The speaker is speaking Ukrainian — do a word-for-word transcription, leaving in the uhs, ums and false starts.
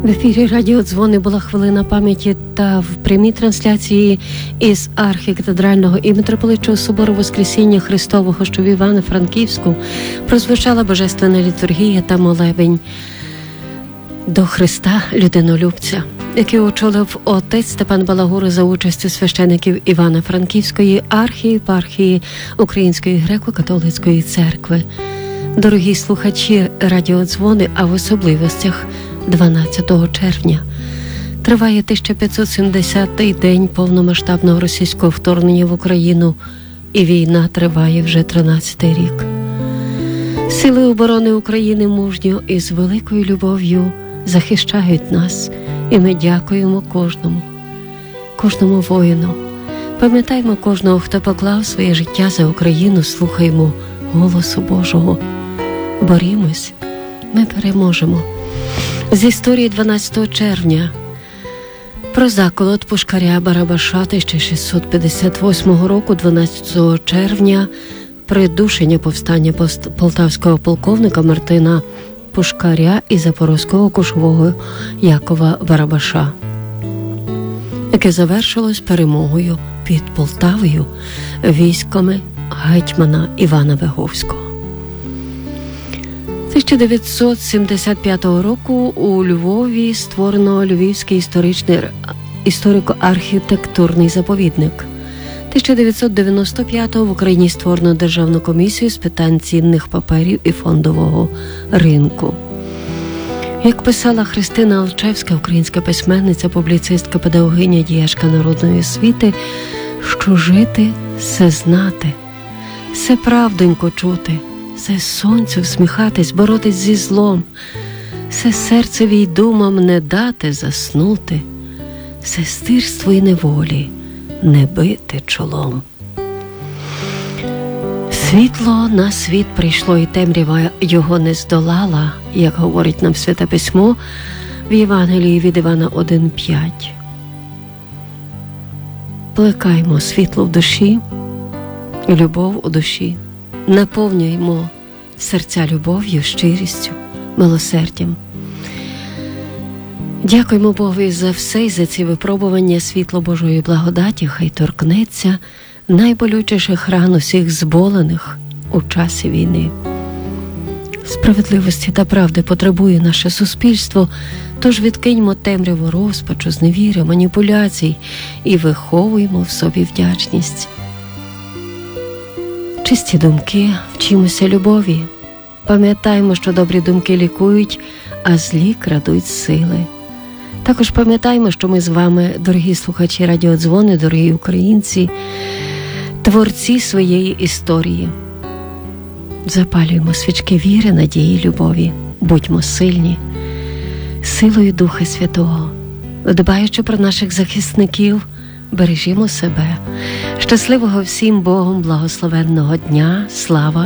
В ефірі радіодзвони була хвилина пам'яті та в прямій трансляції із архікатедрального і митрополитчого собору Воскресіння Христового, що в Івано-Франківську, прозвучала божественна літургія та молебень до Христа Людинолюбця, який очолив отець Степан Балагура за участю священиків Івано-Франківської архієпархії Української греко-католицької церкви. Дорогі слухачі радіодзвони, а в особливостях дванадцятого червня триває тисяча п'ятсот сімдесятий день повномасштабного російського вторгнення в Україну, і війна триває вже тринадцятий рік. Сили оборони України мужньо і з великою любов'ю захищають нас, і ми дякуємо кожному, кожному воїну. Пам'ятаємо кожного, хто поклав своє життя за Україну, слухаємо голосу Божого. Борімось, ми переможемо. З історії дванадцятого червня про заколот пушкаря Барабаша тисяча шістсот п'ятдесят восьмого року, дванадцятого червня, придушення повстання полтавського полковника Мартина Пушкаря і запорозького кошового Якова Барабаша, яке завершилось перемогою під Полтавою військами гетьмана Івана Виговського. тисяча дев'ятсот сімдесят п'ятого року у Львові створено Львівський історичний історико-архітектурний заповідник. тисяча дев'ятсот дев'яносто п'ятого в Україні створено Державну комісію з питань цінних паперів і фондового ринку. Як писала Христина Алчевська, українська письменниця, публіцистка, педагогиня, діячка народної освіти, що жити – все знати, все правдонько чути, все сонцю всміхатись, боротись зі злом, все серцеві й думам не дати заснути, все стирство й неволі не бити чолом. Світло на світ прийшло, і темрява його не здолала, як говорить нам Святе Письмо в Євангелії від Івана один п'ять. Плекаймо світло в душі, любов у душі, наповнюємо серця любов'ю, щирістю, милосердям. Дякуємо Богові за все і за ці випробування. Світло Божої благодаті хай торкнеться найболючіших ран усіх зболених у часі війни. Справедливості та правди потребує наше суспільство, тож відкиньмо темряву розпачу, зневіри, маніпуляцій і виховуємо в собі вдячність. Чисті думки, вчимося любові. Пам'ятаємо, що добрі думки лікують, а злі крадуть сили. Також пам'ятаємо, що ми з вами, дорогі слухачі радіодзвони, дорогі українці, творці своєї історії. Запалюємо свічки віри, надії, любові. Будьмо сильні, силою Духа Святого. Дбаючи про наших захисників, бережімо себе. Щасливого всім Богом благословенного дня. Слава